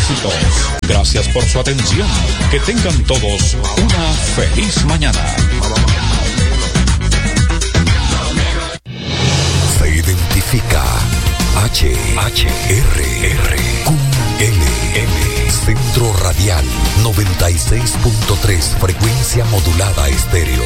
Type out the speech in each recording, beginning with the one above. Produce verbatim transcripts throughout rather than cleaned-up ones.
éxitos. Gracias por su atención. Que tengan todos una feliz mañana. Se identifica H, H, R, R, Q, L, M. Centro Radial noventa y seis punto tres, frecuencia modulada estéreo.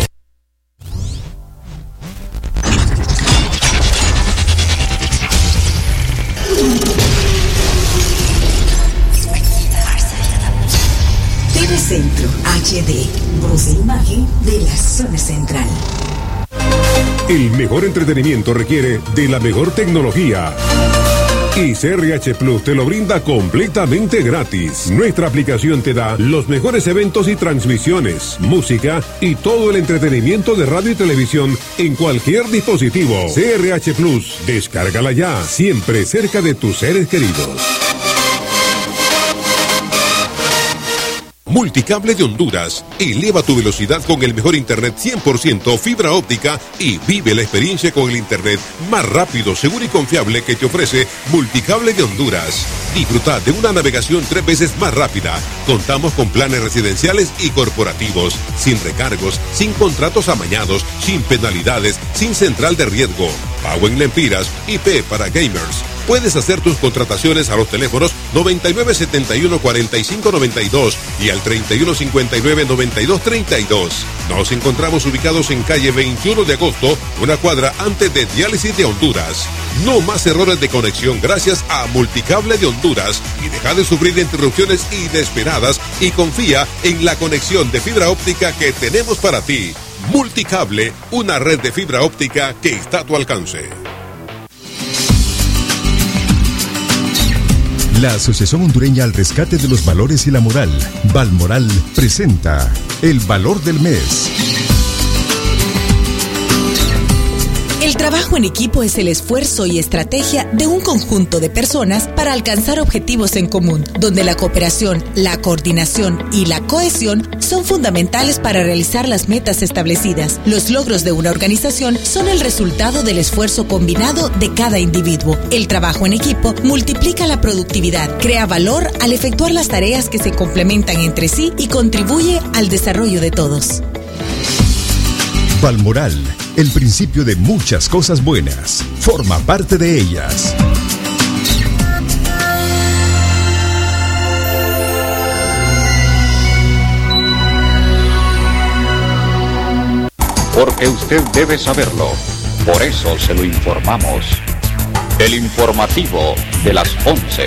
T V Centro H D, voz e imagen de la zona central. El mejor entretenimiento requiere de la mejor tecnología. Y C R H Plus te lo brinda completamente gratis. Nuestra aplicación te da los mejores eventos y transmisiones, música y todo el entretenimiento de radio y televisión en cualquier dispositivo. C R H Plus, descárgala ya, siempre cerca de tus seres queridos. Multicable de Honduras. Eleva tu velocidad con el mejor internet cien por ciento fibra óptica y vive la experiencia con el internet más rápido, seguro y confiable que te ofrece Multicable de Honduras. Disfruta de una navegación tres veces más rápida. Contamos con planes residenciales y corporativos, sin recargos, sin contratos amañados, sin penalidades, sin central de riesgo. Pago en lempiras, I P para gamers. Puedes hacer tus contrataciones a los teléfonos noventa y nueve setenta y uno cuarenta y cinco noventa y dos y al treinta y uno cincuenta y nueve noventa y dos treinta y dos. Nos encontramos ubicados en calle veintiuno de agosto, una cuadra antes de Diálisis de Honduras. No más errores de conexión gracias a Multicable de Honduras y deja de sufrir interrupciones inesperadas y confía en la conexión de fibra óptica que tenemos para ti. Multicable, una red de fibra óptica que está a tu alcance. La Asociación Hondureña al Rescate de los Valores y la Moral, Valmoral, presenta El Valor del Mes. El trabajo en equipo es el esfuerzo y estrategia de un conjunto de personas para alcanzar objetivos en común, donde la cooperación, la coordinación y la cohesión son fundamentales para realizar las metas establecidas. Los logros de una organización son el resultado del esfuerzo combinado de cada individuo. El trabajo en equipo multiplica la productividad, crea valor al efectuar las tareas que se complementan entre sí y contribuye al desarrollo de todos. Valmoral, el principio de muchas cosas buenas, forma parte de ellas. Porque usted debe saberlo, por eso se lo informamos. El informativo de las once.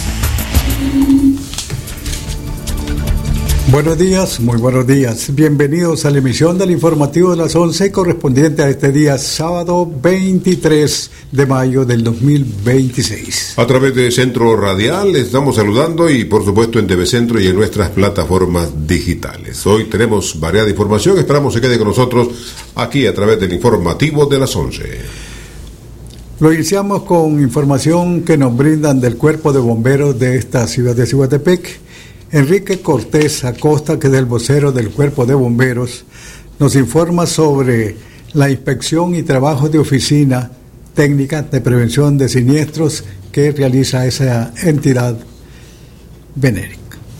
Buenos días, muy buenos días. Bienvenidos a la emisión del informativo de las once correspondiente a este día sábado veintitrés de mayo del dos mil veintiséis. A través de Centro Radial les estamos saludando y por supuesto en T V Centro y en nuestras plataformas digitales. Hoy tenemos variada información, esperamos se quede con nosotros aquí a través del informativo de las once. Lo iniciamos con información que nos brindan del Cuerpo de Bomberos de esta ciudad de Ciguatepec. Enrique Cortés Acosta, que es el vocero del Cuerpo de Bomberos, nos informa sobre la inspección y trabajo de oficina técnica de prevención de siniestros que realiza esa entidad benéfica.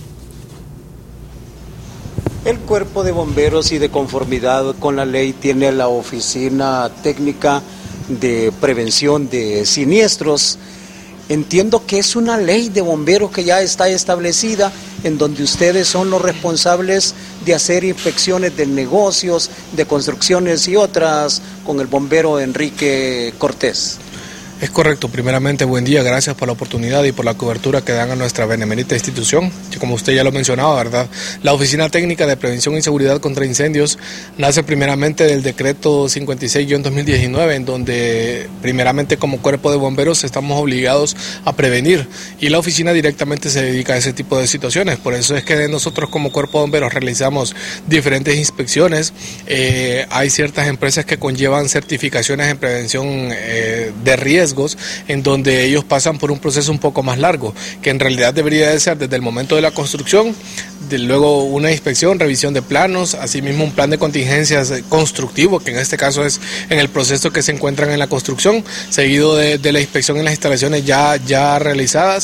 El Cuerpo de Bomberos, y de conformidad con la ley, tiene la oficina técnica de prevención de siniestros. Entiendo que es una ley de bomberos que ya está establecida, en donde ustedes son los responsables de hacer inspecciones de negocios, de construcciones y otras con el bombero Enrique Cortés. Es correcto. Primeramente, buen día, gracias por la oportunidad y por la cobertura que dan a nuestra benemérita institución. Como usted ya lo mencionaba, ¿verdad? La Oficina Técnica de Prevención y Seguridad contra Incendios nace primeramente del decreto cincuenta y seis guión dos mil diecinueve, en donde primeramente como cuerpo de bomberos estamos obligados a prevenir, y la oficina directamente se dedica a ese tipo de situaciones. Por eso es que nosotros como cuerpo de bomberos realizamos diferentes inspecciones. Eh, hay ciertas empresas que conllevan certificaciones en prevención eh, de riesgo, en donde ellos pasan por un proceso un poco más largo, que en realidad debería de ser desde el momento de la construcción, de luego una inspección, revisión de planos, asimismo un plan de contingencias constructivo, que en este caso es en el proceso que se encuentran en la construcción, seguido de, de la inspección en las instalaciones ya, ya realizadas,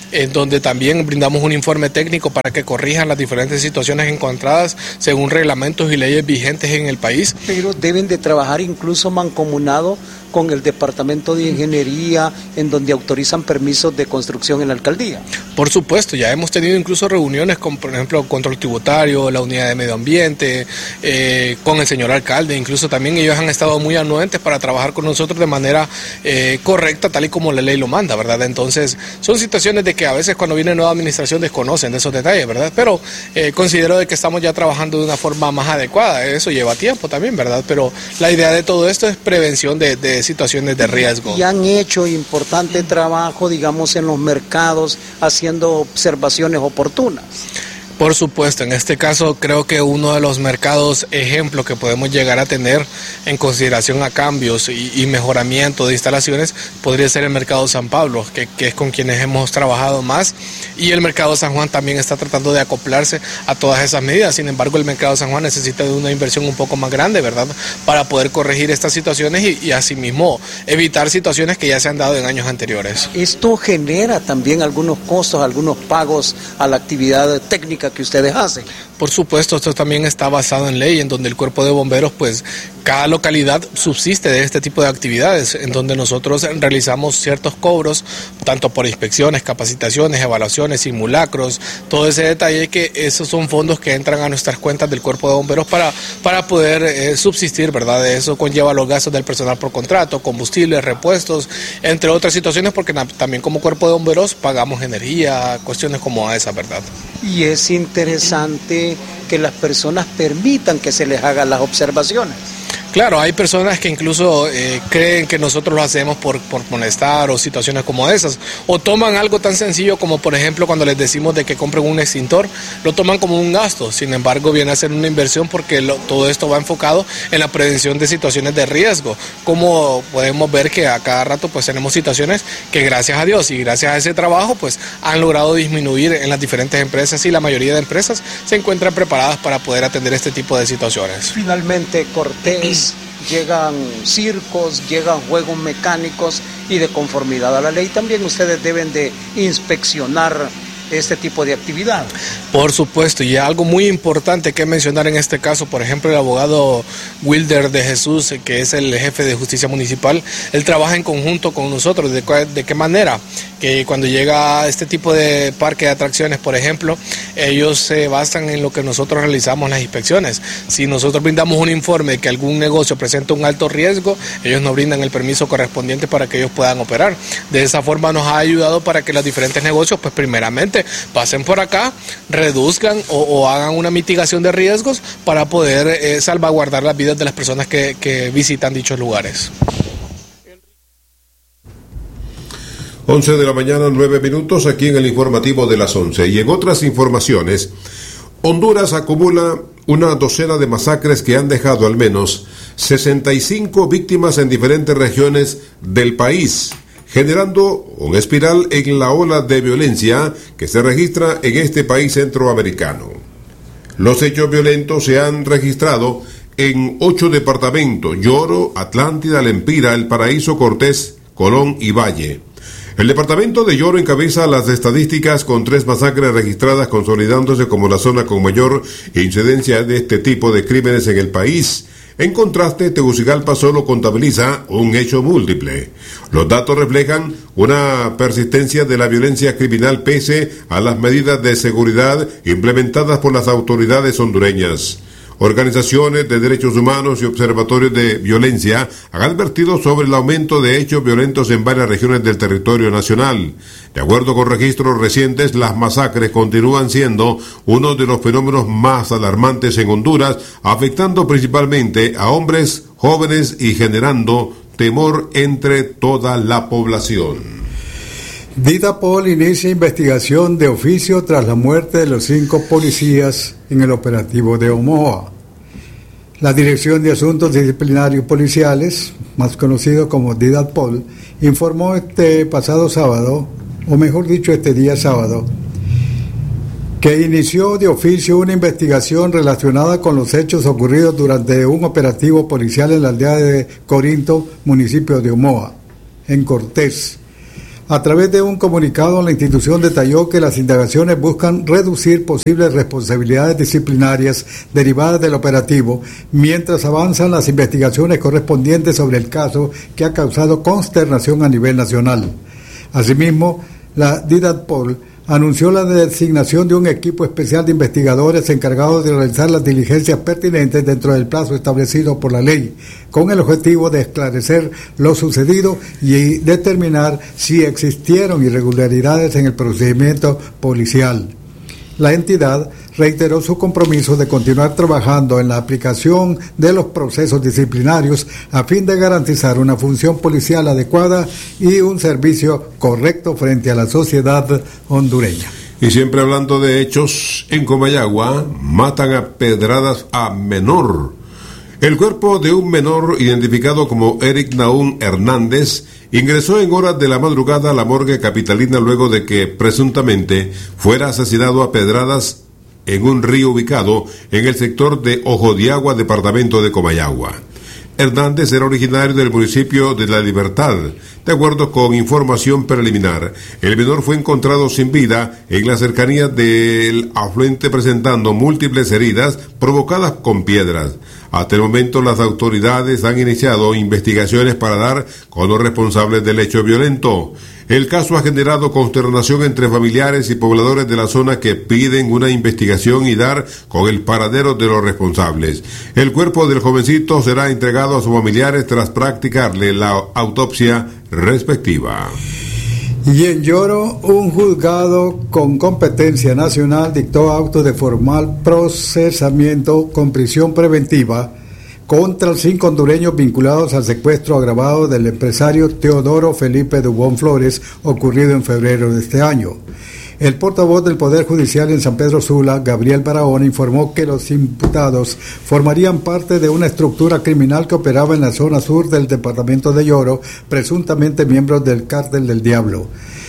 en donde también brindamos un informe técnico para que corrijan las diferentes situaciones encontradas según reglamentos y leyes vigentes en el país. Pero deben de trabajar incluso mancomunado con el Departamento de Ingeniería, en donde autorizan permisos de construcción en la alcaldía. Por supuesto, ya hemos tenido incluso reuniones con, por ejemplo, control tributario, la unidad de medio ambiente, eh, con el señor alcalde, incluso también ellos han estado muy anuentes para trabajar con nosotros de manera eh, correcta, tal y como la ley lo manda, ¿verdad? Entonces, son situaciones de que a veces cuando viene nueva administración desconocen de esos detalles, ¿verdad? Pero eh, considero de que estamos ya trabajando de una forma más adecuada, eso lleva tiempo también, ¿verdad? Pero la idea de todo esto es prevención de, de situaciones de riesgo. Y han hecho importante trabajo, digamos, en los mercados, haciendo observaciones oportunas. Por supuesto, en este caso creo que uno de los mercados ejemplo que podemos llegar a tener en consideración a cambios y, y mejoramiento de instalaciones podría ser el mercado San Pablo, que, que es con quienes hemos trabajado más, y el mercado San Juan también está tratando de acoplarse a todas esas medidas. Sin embargo, el mercado San Juan necesita de una inversión un poco más grande, ¿verdad?, para poder corregir estas situaciones y, y asimismo evitar situaciones que ya se han dado en años anteriores. Esto genera también algunos costos, algunos pagos a la actividad técnica que ustedes hacen. Por supuesto, esto también está basado en ley, en donde el Cuerpo de Bomberos, pues cada localidad subsiste de este tipo de actividades, en donde nosotros realizamos ciertos cobros, tanto por inspecciones, capacitaciones, evaluaciones, simulacros, todo ese detalle, que esos son fondos que entran a nuestras cuentas del Cuerpo de Bomberos para, para poder eh, subsistir, ¿verdad? Eso conlleva los gastos del personal por contrato, combustibles, repuestos, entre otras situaciones, porque también como Cuerpo de Bomberos pagamos energía, cuestiones como esa, ¿verdad? Y es interesante que las personas permitan que se les hagan las observaciones. Claro, hay personas que incluso eh, creen que nosotros lo hacemos por, por molestar o situaciones como esas, o toman algo tan sencillo como, por ejemplo, cuando les decimos de que compren un extintor, lo toman como un gasto. Sin embargo, viene a ser una inversión, porque lo, todo esto va enfocado en la prevención de situaciones de riesgo. Como podemos ver que a cada rato pues tenemos situaciones que, gracias a Dios y gracias a ese trabajo, pues han logrado disminuir en las diferentes empresas, y la mayoría de empresas se encuentran preparadas para poder atender este tipo de situaciones. Finalmente, Cortés, llegan circos, llegan juegos mecánicos, y de conformidad a la ley también ustedes deben de inspeccionar este tipo de actividad. Por supuesto, y algo muy importante que mencionar en este caso, por ejemplo, el abogado Wilder de Jesús, que es el jefe de justicia municipal, él trabaja en conjunto con nosotros. ¿De, de qué manera? Que cuando llega a este tipo de parque de atracciones, por ejemplo, ellos se basan en lo que nosotros realizamos las inspecciones. Si nosotros brindamos un informe de que algún negocio presenta un alto riesgo, ellos nos brindan el permiso correspondiente para que ellos puedan operar. De esa forma nos ha ayudado para que los diferentes negocios, pues primeramente, pasen por acá, reduzcan o, o hagan una mitigación de riesgos para poder eh, salvaguardar las vidas de las personas que, que visitan dichos lugares. once de la mañana, nueve minutos, aquí en el informativo de las once. Y en otras informaciones, Honduras acumula una docena de masacres que han dejado al menos sesenta y cinco víctimas en diferentes regiones del país, generando una espiral en la ola de violencia que se registra en este país centroamericano. Los hechos violentos se han registrado en ocho departamentos: Lloro, Atlántida, Lempira, El Paraíso, Cortés, Colón y Valle. El departamento de Lloro encabeza las estadísticas con tres masacres registradas, consolidándose como la zona con mayor incidencia de este tipo de crímenes en el país. En contraste, Tegucigalpa solo contabiliza un hecho múltiple. Los datos reflejan una persistencia de la violencia criminal pese a las medidas de seguridad implementadas por las autoridades hondureñas. Organizaciones de derechos humanos y observatorios de violencia han advertido sobre el aumento de hechos violentos en varias regiones del territorio nacional. De acuerdo con registros recientes, las masacres continúan siendo uno de los fenómenos más alarmantes en Honduras, afectando principalmente a hombres, jóvenes y generando temor entre toda la población. Didapol inicia investigación de oficio tras la muerte de los cinco policías en el operativo de Omoa. La Dirección de Asuntos Disciplinarios Policiales, más conocido como Didapol, informó este pasado sábado, o mejor dicho este día sábado, que inició de oficio una investigación relacionada con los hechos ocurridos durante un operativo policial en la aldea de Corinto, municipio de Omoa, en Cortés. A través de un comunicado, la institución detalló que las indagaciones buscan reducir posibles responsabilidades disciplinarias derivadas del operativo, mientras avanzan las investigaciones correspondientes sobre el caso que ha causado consternación a nivel nacional. Asimismo, la DIDATPOL anunció la designación de un equipo especial de investigadores encargados de realizar las diligencias pertinentes dentro del plazo establecido por la ley, con el objetivo de esclarecer lo sucedido y determinar si existieron irregularidades en el procedimiento policial. La entidad reiteró su compromiso de continuar trabajando en la aplicación de los procesos disciplinarios a fin de garantizar una función policial adecuada y un servicio correcto frente a la sociedad hondureña. Y siempre hablando de hechos, en Comayagua matan a pedradas a menor. El cuerpo de un menor identificado como Eric Naún Hernández ingresó en horas de la madrugada a la morgue capitalina luego de que presuntamente fuera asesinado a pedradas en un río ubicado en el sector de Ojo de Agua, departamento de Comayagua. Hernández era originario del municipio de La Libertad. De acuerdo con información preliminar, el menor fue encontrado sin vida en las cercanías del afluente presentando múltiples heridas provocadas con piedras. Hasta el momento las autoridades han iniciado investigaciones para dar con los responsables del hecho violento. El caso ha generado consternación entre familiares y pobladores de la zona que piden una investigación y dar con el paradero de los responsables. El cuerpo del jovencito será entregado a sus familiares tras practicarle la autopsia respectiva. Y en Yoro, un juzgado con competencia nacional dictó auto de formal procesamiento con prisión preventiva contra cinco hondureños vinculados al secuestro agravado del empresario Teodoro Felipe Dubón Flores, ocurrido en febrero de este año. El portavoz del Poder Judicial en San Pedro Sula, Gabriel Barahona, informó que los imputados formarían parte de una estructura criminal que operaba en la zona sur del departamento de Yoro, presuntamente miembros del Cártel del Diablo.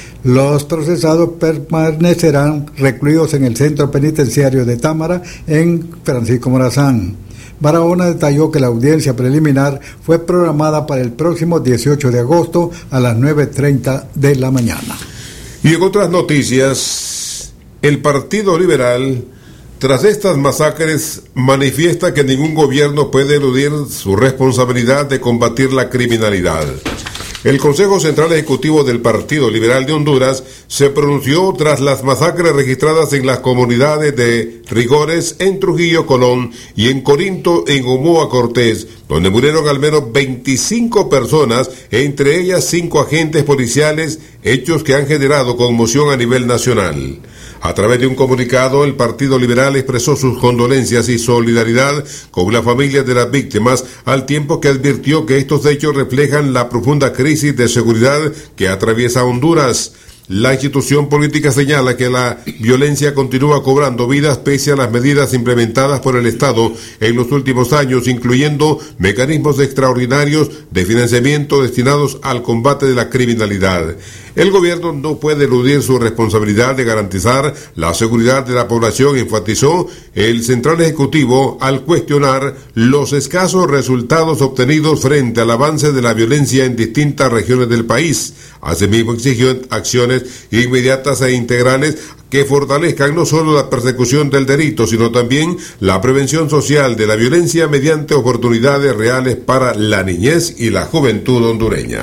Los procesados permanecerán recluidos en el centro penitenciario de Támara, en Francisco Morazán. Barahona detalló que la audiencia preliminar fue programada para el próximo dieciocho de agosto a las nueve treinta de la mañana. Y en otras noticias, el Partido Liberal, tras estas masacres, manifiesta que ningún gobierno puede eludir su responsabilidad de combatir la criminalidad. El Consejo Central Ejecutivo del Partido Liberal de Honduras se pronunció tras las masacres registradas en las comunidades de Rigores, en Trujillo, Colón, y en Corinto, en Omoa Cortés, donde murieron al menos veinticinco personas, entre ellas cinco agentes policiales, hechos que han generado conmoción a nivel nacional. A través de un comunicado, el Partido Liberal expresó sus condolencias y solidaridad con las familias de las víctimas, al tiempo que advirtió que estos hechos reflejan la profunda crisis de seguridad que atraviesa Honduras. La institución política señala que la violencia continúa cobrando vidas pese a las medidas implementadas por el Estado en los últimos años, incluyendo mecanismos extraordinarios de financiamiento destinados al combate de la criminalidad. El gobierno no puede eludir su responsabilidad de garantizar la seguridad de la población, enfatizó el Central Ejecutivo al cuestionar los escasos resultados obtenidos frente al avance de la violencia en distintas regiones del país. Asimismo, exigió acciones inmediatas e integrales que fortalezcan no solo la persecución del delito, sino también la prevención social de la violencia mediante oportunidades reales para la niñez y la juventud hondureña.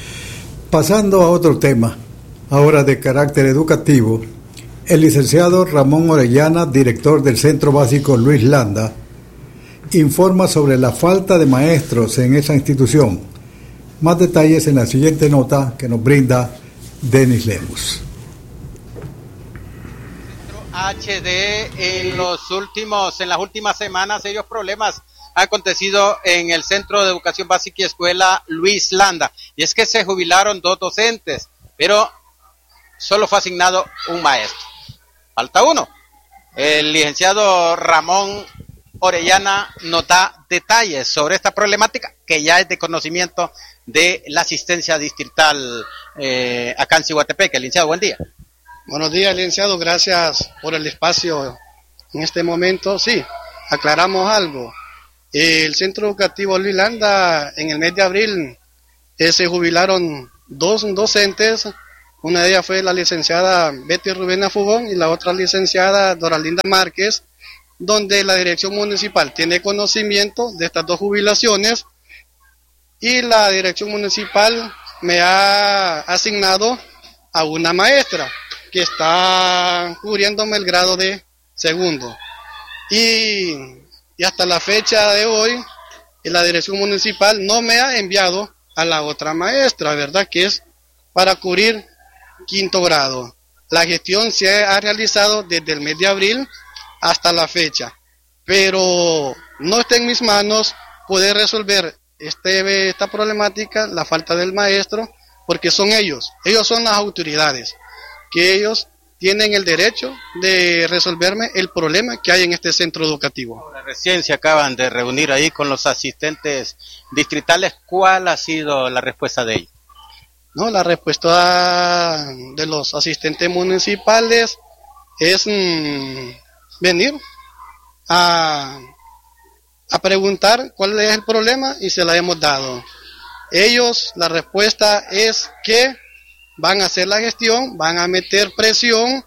Pasando a otro tema, ahora de carácter educativo, el licenciado Ramón Orellana, director del Centro Básico Luis Landa, informa sobre la falta de maestros en esa institución. Más detalles en la siguiente nota que nos brinda Denis Lemus. H D en los últimos, en las últimas semanas, serios problemas han acontecido en el Centro de Educación Básica y Escuela Luis Landa, y es que se jubilaron dos docentes, pero solo fue asignado un maestro. Falta uno. El licenciado Ramón Orellana nos da detalles sobre esta problemática que ya es de conocimiento de la asistencia distrital eh, acá en Ciguatepec. Licenciado, buen día. Buenos días, licenciado, gracias por el espacio en este momento. Sí, aclaramos algo. El Centro Educativo Luis Landa, en el mes de abril, eh, se jubilaron dos docentes Una de ellas fue la licenciada Betty Rubena Fugón y la otra licenciada Doralinda Márquez, donde la dirección municipal tiene conocimiento de estas dos jubilaciones y la dirección municipal me ha asignado a una maestra que está cubriéndome el grado de segundo. Y, y hasta la fecha de hoy, la dirección municipal no me ha enviado a la otra maestra, ¿verdad? Que es para cubrir quinto grado. La gestión se ha realizado desde el mes de abril hasta la fecha, pero no está en mis manos poder resolver este, esta problemática, la falta del maestro, porque son ellos, ellos son las autoridades, que ellos tienen el derecho de resolverme el problema que hay en este centro educativo. Ahora, recién se acaban de reunir ahí con los asistentes distritales. ¿Cuál ha sido la respuesta de ellos? No, la respuesta de los asistentes municipales es mmm, venir a, a preguntar cuál es el problema y se la hemos dado. Ellos, la respuesta es que van a hacer la gestión, van a meter presión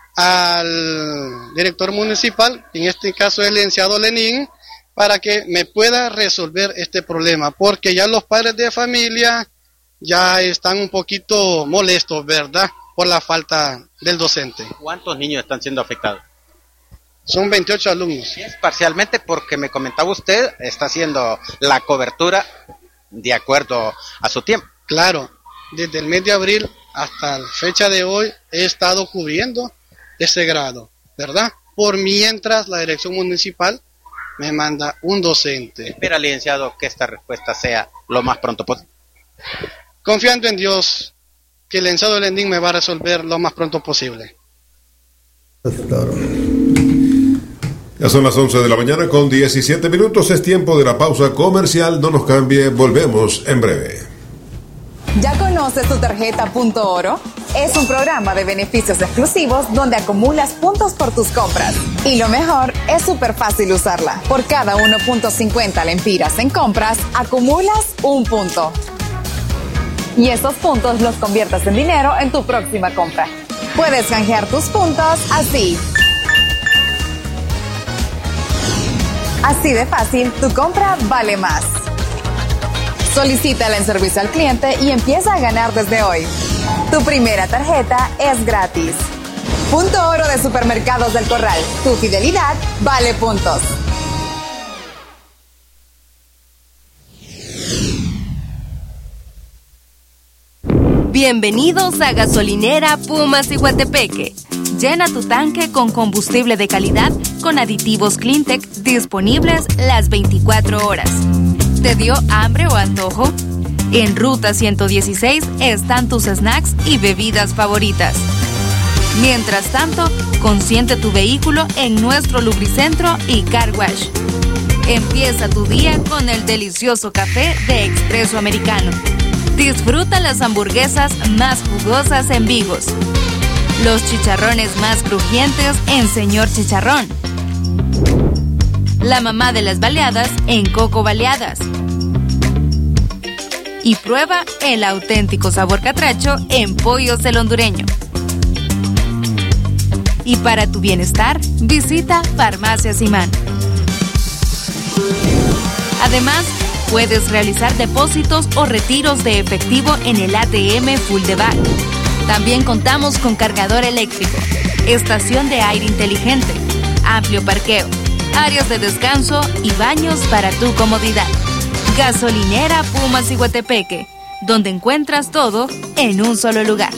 al director municipal, en este caso el licenciado Lenín, para que me pueda resolver este problema, porque ya los padres de familia ya están un poquito molestos, ¿verdad?, por la falta del docente. ¿Cuántos niños están siendo afectados? Son veintiocho alumnos. Es parcialmente porque me comentaba usted, está haciendo la cobertura de acuerdo a su tiempo. Claro, desde el mes de abril hasta la fecha de hoy he estado cubriendo ese grado, ¿verdad? Por mientras la dirección municipal me manda un docente. Espera, licenciado, que esta respuesta sea lo más pronto posible. Confiando en Dios, que el licenciado Lendín me va a resolver lo más pronto posible. Ya son las once de la mañana con diecisiete minutos, es tiempo de la pausa comercial, no nos cambie, volvemos en breve. ¿Ya conoces tu tarjeta Punto Oro? Es un programa de beneficios exclusivos donde acumulas puntos por tus compras. Y lo mejor, es súper fácil usarla. Por cada uno punto cincuenta lempiras en compras, acumulas un punto. Y esos puntos los conviertes en dinero en tu próxima compra. Puedes canjear tus puntos así. Así de fácil, tu compra vale más. Solicítala en servicio al cliente y empieza a ganar desde hoy. Tu primera tarjeta es gratis. Punto Oro de Supermercados del Corral. Tu fidelidad vale puntos. Bienvenidos a Gasolinera Pumas Iguatepeque. Llena tu tanque con combustible de calidad con aditivos Cleantech disponibles las veinticuatro horas. ¿Te dio hambre o antojo? En Ruta ciento dieciséis están tus snacks y bebidas favoritas. Mientras tanto, consiente tu vehículo en nuestro lubricentro y car wash. Empieza tu día con el delicioso café de Expreso Americano. Disfruta las hamburguesas más jugosas en Vigos. Los chicharrones más crujientes en Señor Chicharrón. La mamá de las baleadas en Coco Baleadas. Y prueba el auténtico sabor catracho en Pollos el Hondureño. Y para tu bienestar, visita Farmacia Simán. Además, puedes realizar depósitos o retiros de efectivo en el A T M Full de Back. También contamos con cargador eléctrico, estación de aire inteligente, amplio parqueo, áreas de descanso y baños para tu comodidad. Gasolinera Pumas Iguatepeque, donde encuentras todo en un solo lugar.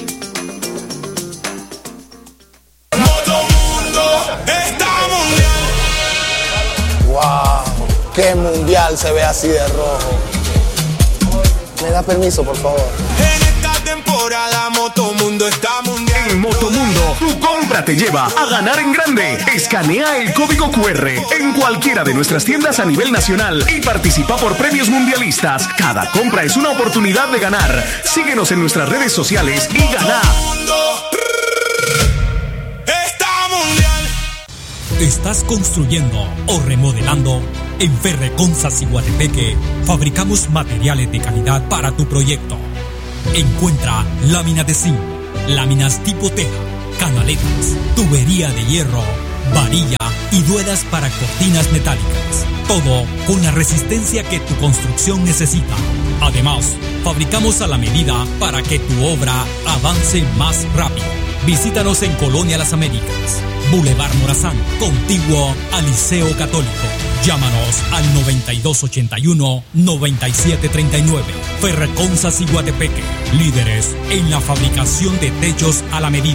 ¡Wow! ¡Qué mundial se ve así de rojo! ¿Me da permiso, por favor? En esta temporada Motomundo está mundial. En Motomundo, tu compra te lleva a ganar en grande. Escanea el código cu erre en cualquiera de nuestras tiendas a nivel nacional y participa por premios mundialistas. Cada compra es una oportunidad de ganar. Síguenos en nuestras redes sociales y gana. ¿Estás construyendo o remodelando? En Ferreconsas Iguatepeque fabricamos materiales de calidad para tu proyecto. Encuentra lámina de zinc, láminas tipo teja, canaletas, tubería de hierro, varilla y duelas para cortinas metálicas. Todo con la resistencia que tu construcción necesita. Además, fabricamos a la medida para que tu obra avance más rápido. Visítanos en Colonia Las Américas, Boulevard Morazán, contiguo al Liceo Católico. Llámanos al noventa y dos ochenta y uno, noventa y siete treinta y nueve. Ferreconza Ciguatepeque, líderes en la fabricación de techos a la medida.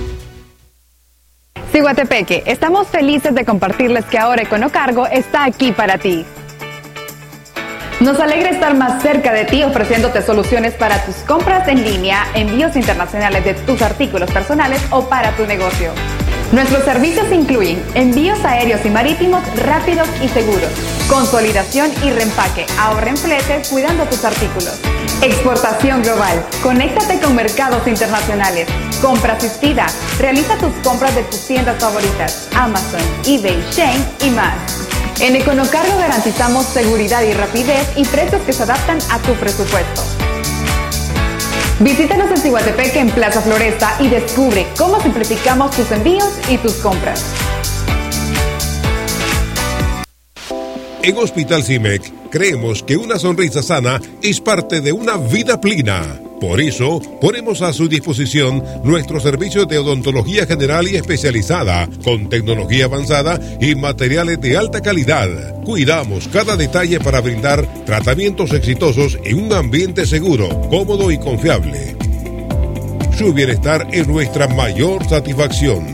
Ciguatepeque, estamos felices de compartirles que ahora Econocargo está aquí para ti. Nos alegra estar más cerca de ti ofreciéndote soluciones para tus compras en línea, envíos internacionales de tus artículos personales o para tu negocio. Nuestros servicios incluyen envíos aéreos y marítimos rápidos y seguros, consolidación y reempaque, ahorra en fletes cuidando tus artículos. Exportación global, conéctate con mercados internacionales. Compra asistida, realiza tus compras de tus tiendas favoritas, Amazon, eBay, Shein y más. En Econocargo garantizamos seguridad y rapidez y precios que se adaptan a tu presupuesto. Visítanos en Ciguatepeque en Plaza Floresta y descubre cómo simplificamos tus envíos y tus compras. En Hospital CIMEC creemos que una sonrisa sana es parte de una vida plena. Por eso, ponemos a su disposición nuestros servicios de odontología general y especializada, con tecnología avanzada y materiales de alta calidad. Cuidamos cada detalle para brindar tratamientos exitosos en un ambiente seguro, cómodo y confiable. Su bienestar es nuestra mayor satisfacción.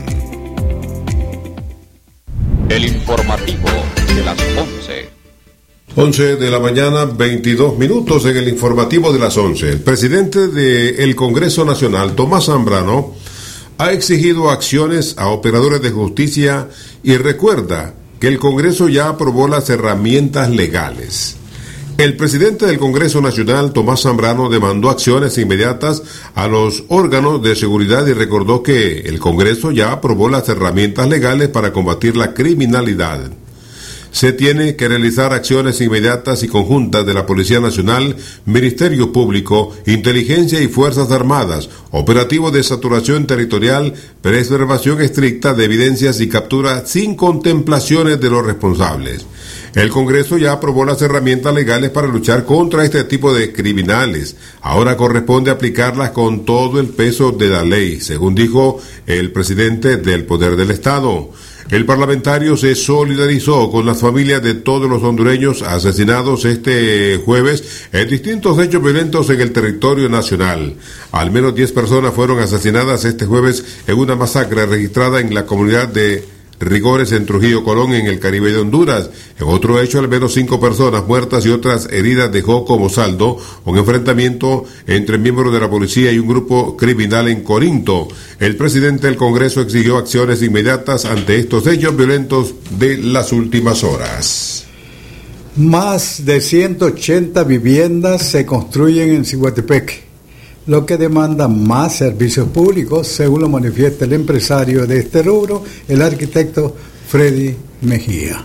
El informativo de las once. once de la mañana, veintidós minutos en el informativo de las once. El presidente del Congreso Nacional, Tomás Zambrano, ha exigido acciones a operadores de justicia y recuerda que el Congreso ya aprobó las herramientas legales. El presidente del Congreso Nacional, Tomás Zambrano, demandó acciones inmediatas a los órganos de seguridad y recordó que el Congreso ya aprobó las herramientas legales para combatir la criminalidad. Se tiene que realizar acciones inmediatas y conjuntas de la Policía Nacional, Ministerio Público, Inteligencia y Fuerzas Armadas, operativo de saturación territorial, preservación estricta de evidencias y captura sin contemplaciones de los responsables. El Congreso ya aprobó las herramientas legales para luchar contra este tipo de criminales. Ahora corresponde aplicarlas con todo el peso de la ley, según dijo el presidente del Poder del Estado. El parlamentario se solidarizó con las familias de todos los hondureños asesinados este jueves en distintos hechos violentos en el territorio nacional. Al menos diez personas fueron asesinadas este jueves en una masacre registrada en la comunidad de Rigores en Trujillo Colón, en el Caribe de Honduras. En otro hecho, al menos cinco personas muertas y otras heridas dejó como saldo un enfrentamiento entre miembros de la policía y un grupo criminal en Corinto. El presidente del Congreso exigió acciones inmediatas ante estos hechos violentos de las últimas horas. Más de ciento ochenta viviendas se construyen en Ciguatepeque, lo que demanda más servicios públicos, según lo manifiesta el empresario de este rubro, el arquitecto Freddy Mejía.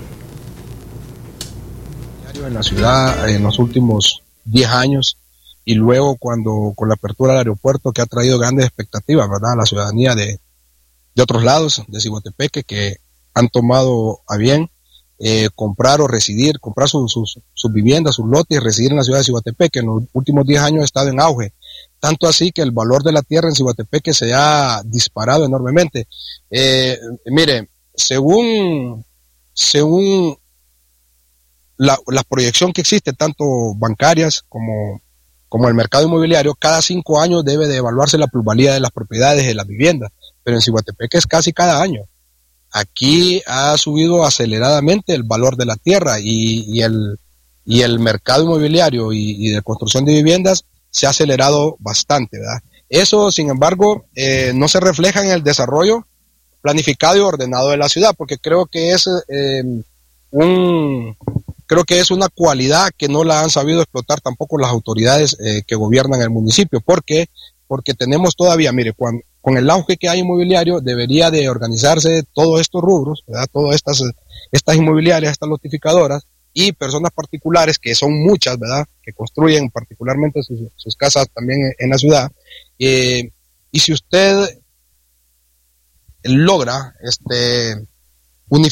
En la ciudad en los últimos diez años y luego cuando con la apertura del aeropuerto, que ha traído grandes expectativas, ¿verdad?, a la ciudadanía de, de otros lados de Ciguatepeque, que han tomado a bien eh, comprar o residir, comprar sus, sus, sus viviendas, sus lotes y residir en la ciudad de Ciguatepeque. En los últimos diez años ha estado en auge. Tanto así que el valor de la tierra en Ciguatepeque se ha disparado enormemente. Eh, mire, según, según la, la proyección que existe, tanto bancarias como, como el mercado inmobiliario, cada cinco años debe de evaluarse la plusvalía de las propiedades de las viviendas, pero en Ciguatepeque es casi cada año. Aquí ha subido aceleradamente el valor de la tierra y, y, el, y el mercado inmobiliario y, y de construcción de viviendas se ha acelerado bastante, ¿verdad? Eso, sin embargo, eh, no se refleja en el desarrollo planificado y ordenado de la ciudad, porque creo que es eh, un creo que es una cualidad que no la han sabido explotar tampoco las autoridades eh, que gobiernan el municipio. ¿Por qué? Porque tenemos todavía, mire, cuando, con el auge que hay inmobiliario, debería de organizarse todos estos rubros, ¿verdad? Todas estas, estas inmobiliarias, estas notificadoras, y personas particulares, que son muchas, ¿verdad?, que construyen particularmente sus, sus casas también en, en la ciudad, eh, Y si usted logra este